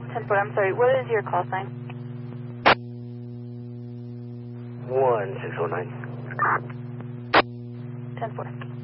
10-4, I'm sorry, what is your call sign? 1609. 10-4.